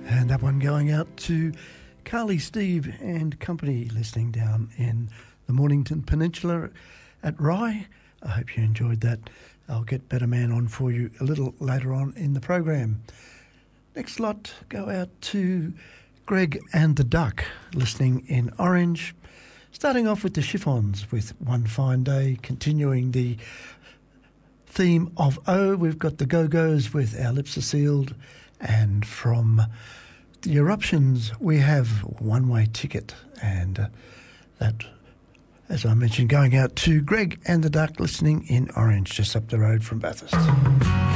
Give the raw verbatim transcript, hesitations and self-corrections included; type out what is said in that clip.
And that one going out to Carly, Steve and company listening down in the Mornington Peninsula at Rye. I hope you enjoyed that. I'll get Better Man on for you a little later on in the program. Next lot go out to Greg and the Duck listening in Orange. Starting off with the Chiffons with One Fine Day, continuing the theme of O. We've got the Go-Go's with Our Lips Are Sealed, and from the Eruptions we have One Way Ticket, and uh, that, as I mentioned, going out to Greg and the Duck listening in Orange, just up the road from Bathurst.